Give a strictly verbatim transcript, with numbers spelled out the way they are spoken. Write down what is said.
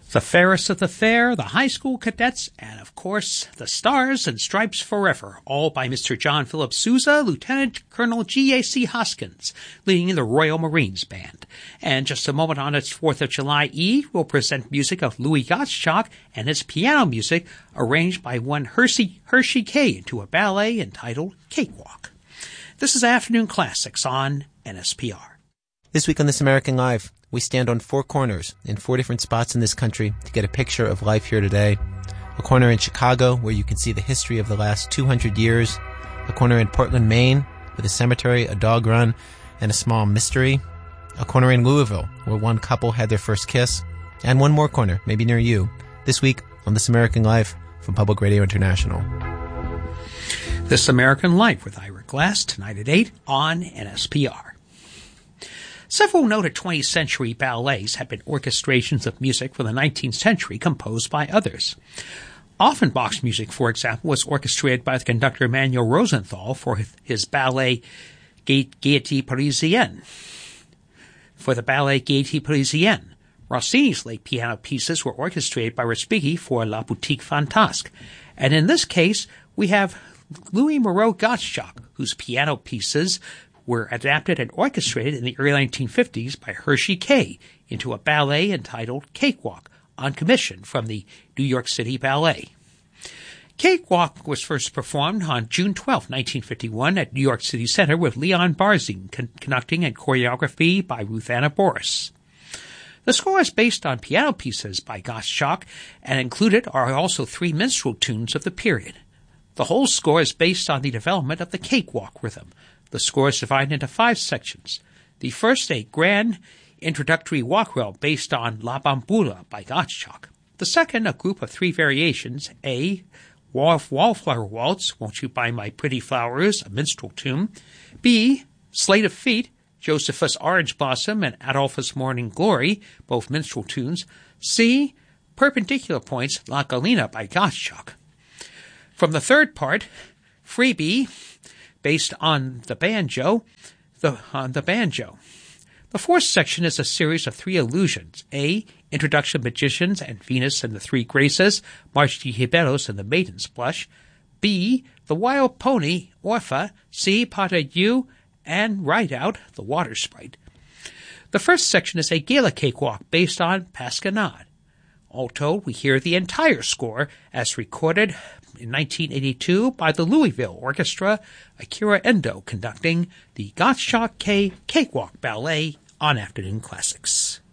The Fairest of the Fair, The High School Cadets, and of course, The Stars and Stripes Forever, all by Mister John Philip Sousa, Lieutenant Colonel G A C Hoskins, leading the Royal Marines Band. And just a moment on its fourth of July Eve, we'll present music of Louis Gottschalk and his piano music arranged by one Hershey, Hershey Kay into a ballet entitled Cakewalk. This is Afternoon Classics on N S P R. This week on This American Life, we stand on four corners in four different spots in this country to get a picture of life here today. A corner in Chicago where you can see the history of the last two hundred years. A corner in Portland, Maine with a cemetery, a dog run, and a small mystery. A corner in Louisville where one couple had their first kiss. And one more corner, maybe near you, this week on This American Life from Public Radio International. This American Life with Ira Glass, tonight at eight on N S P R. Several noted twentieth century ballets have been orchestrations of music from the nineteenth century composed by others. Offenbach's music, for example, was orchestrated by the conductor Emanuel Rosenthal for his ballet Gaieté Parisienne. For the ballet Gaieté Parisienne, Rossini's late piano pieces were orchestrated by Respighi for La Boutique Fantasque. And in this case, we have Louis Moreau Gottschalk, whose piano pieces were adapted and orchestrated in the early nineteen fifties by Hershey Kay into a ballet entitled Cakewalk on commission from the New York City Ballet. Cakewalk was first performed on June twelfth, nineteen fifty-one at New York City Center with Leon Barzin con- conducting and choreography by Ruth Anna Boris. The score is based on piano pieces by Gottschalk, and included are also three minstrel tunes of the period. The whole score is based on the development of the cakewalk rhythm. The score is divided into five sections. The first, a grand introductory walk-reel based on La Bamboula by Gottschalk. The second, a group of three variations, A, Wallflower Waltz, Won't You Buy My Pretty Flowers, a minstrel tune. B, Slate of Feet, Josephus Orange Blossom and Adolphus Morning Glory, both minstrel tunes. C, Perpendicular Points, La Galena by Gottschalk. From the third part, Freebie, based on the banjo, the, on the banjo. The fourth section is a series of three allusions. A, Introduction of Magicians and Venus and the Three Graces, March de Hiberos and the Maiden's Blush. B, The Wild Pony, Orpha. C, Pas de Dieu, and Rideout, the Water Sprite. The first section is a gala cakewalk based on Pasquinade. All told, we hear the entire score as recorded in nineteen eighty-two by the Louisville Orchestra, Akira Endo conducting the Gottschalk Kay Cakewalk Ballet on Afternoon Classics.